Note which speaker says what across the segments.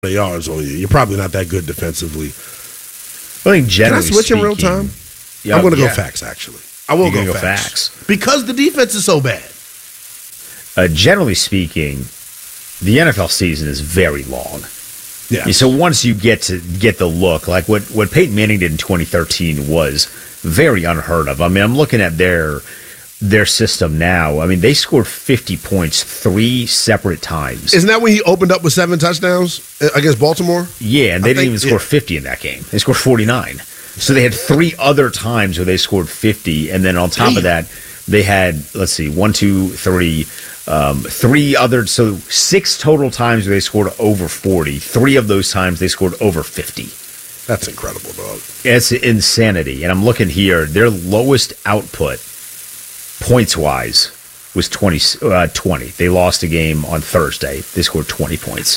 Speaker 1: yards on you. You're probably not that good defensively.
Speaker 2: I think generally
Speaker 1: Can I switch
Speaker 2: speaking,
Speaker 1: in real time?
Speaker 2: Yeah,
Speaker 1: I'm going to go facts, actually. I will go facts. Because the defense is so bad.
Speaker 2: Generally speaking, the NFL season is very long.
Speaker 1: Yeah.
Speaker 2: So once you get the look, like what Peyton Manning did in 2013 was very unheard of. I mean, I'm looking at their system now. I mean, they scored 50 points 3 separate times.
Speaker 1: Isn't that when he opened up with 7 touchdowns against Baltimore?
Speaker 2: Yeah, and they didn't even score 50 in that game. They scored 49. So they had 3 other times where they scored 50, and then on top of that, they had, let's see, 1, 2, 3, 3 other, so 6 total times where they scored over 40. 3 of those times they scored over 50.
Speaker 1: That's incredible, dog.
Speaker 2: It's insanity. And I'm looking here, their lowest output, points-wise, was 20. They lost a game on Thursday. They scored 20 points.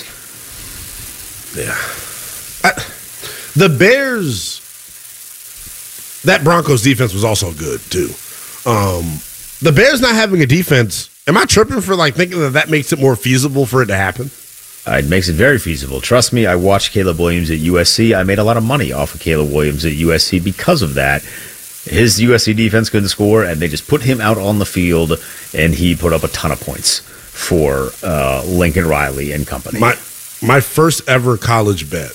Speaker 1: Yeah. The Bears, that Broncos defense was also good, too. The Bears not having a defense, am I tripping for thinking that makes it more feasible for it to happen?
Speaker 2: It makes it very feasible. Trust me, I watched Caleb Williams at USC. I made a lot of money off of Caleb Williams at USC because of that. His USC defense couldn't score, and they just put him out on the field, and he put up a ton of points for Lincoln Riley and company.
Speaker 1: My first ever college bet,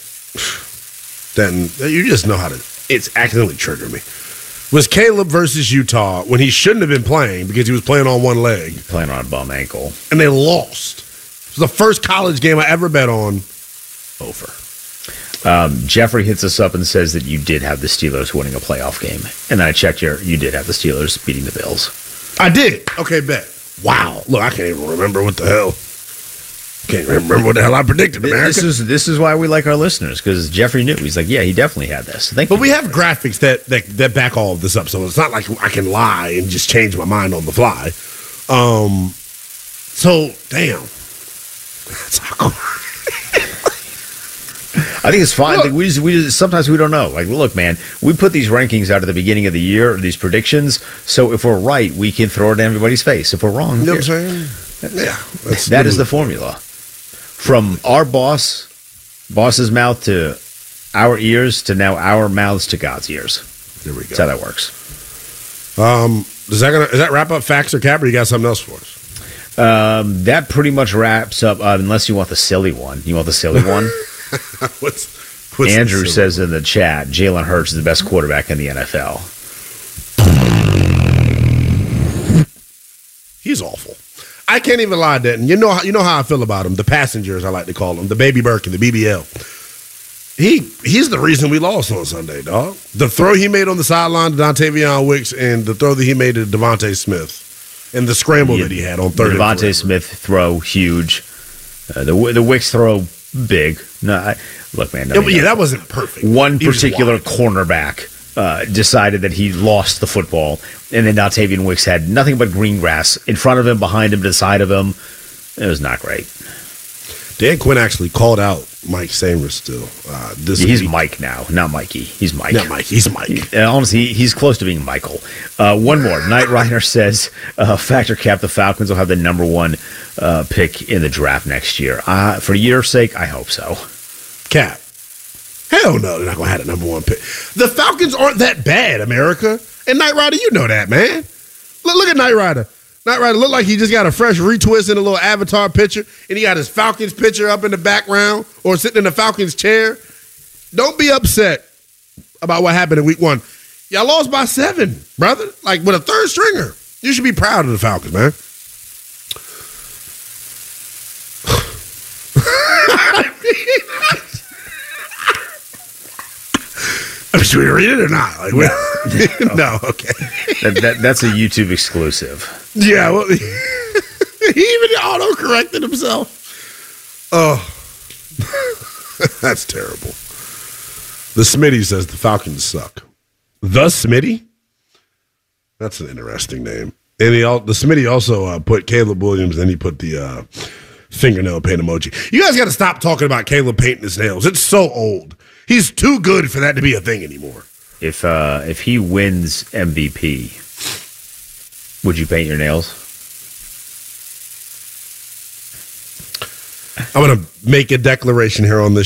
Speaker 1: then you just know how to, it's accidentally trigger me, was Caleb versus Utah when he shouldn't have been playing because he was playing on one leg.
Speaker 2: Playing on a bum ankle.
Speaker 1: And they lost. It was the first college game I ever bet on. Over.
Speaker 2: Jeffrey hits us up and says that you did have the Steelers winning a playoff game. And then I checked you did have the Steelers beating the Bills.
Speaker 1: I did. Okay, bet. Wow. Look, I can't even remember what the hell. Can't remember what the hell I predicted, America.
Speaker 2: This is why we like our listeners, because Jeffrey knew. He's like, yeah, he definitely had this.
Speaker 1: But we have graphics that back all of this up, so it's not like I can lie and just change my mind on the fly. So, damn. That's awkward.
Speaker 2: I think it's fine. Look, we just sometimes we don't know. Like, look, man, we put these rankings out at the beginning of the year, these predictions. So if we're right, we can throw it in everybody's face. If we're wrong,
Speaker 1: you know what I'm saying? Yeah,
Speaker 2: that is the formula. From our boss's mouth to our ears to now our mouths to God's ears.
Speaker 1: There we go.
Speaker 2: That's how that works.
Speaker 1: Is that wrap up facts or cap, or you got something else for us?
Speaker 2: That pretty much wraps up. Unless you want the silly one. You want the silly one?
Speaker 1: What's
Speaker 2: Andrew says in the chat, Jalen Hurts is the best quarterback in the NFL.
Speaker 1: He's awful. I can't even lie, Denton. You know how I feel about him. The passengers, I like to call them. The Baby Birkin, the BBL. He's the reason we lost on Sunday, dog. The throw he made on the sideline to Dontavion Wicks and the throw that he made to Devontae Smith and the scramble that he had on third.
Speaker 2: Devontae Smith throw, huge. The Wicks throw, big. No, look, man.
Speaker 1: That wasn't perfect.
Speaker 2: One particular cornerback decided that he lost the football, and then Dontavion Wicks had nothing but green grass in front of him, behind him, to the side of him. It was not great.
Speaker 1: Dan Quinn actually called out Mike Samers still.
Speaker 2: He's Mike now, not Mikey. He's Mike.
Speaker 1: Not Mike. He's Mike.
Speaker 2: Honestly, he's close to being Michael. One more. Knight Rider says, factor cap, the Falcons will have the number 1 pick in the draft next year. For your sake, I hope so.
Speaker 1: Cap. Hell no, they're not going to have the number 1 pick. The Falcons aren't that bad, America. And Knight Rider, you know that, man. Look at Knight Rider. Knight Rider look like he just got a fresh retwist in a little avatar picture, and he got his Falcons picture up in the background or sitting in the Falcons chair. Don't be upset about what happened in week 1. Y'all lost by 7, brother. Like, with a third stringer. You should be proud of the Falcons, man. Should we read it or not? Like, no, okay.
Speaker 2: That's a YouTube exclusive.
Speaker 1: Yeah, well, he even auto-corrected himself. Oh, that's terrible. The Smitty says the Falcons suck. The Smitty? That's an interesting name. And the Smitty also put Caleb Williams, and he put the fingernail paint emoji. You guys got to stop talking about Caleb painting his nails. It's so old. He's too good for that to be a thing anymore.
Speaker 2: If he wins MVP, would you paint your nails?
Speaker 1: I'm going to make a declaration here on this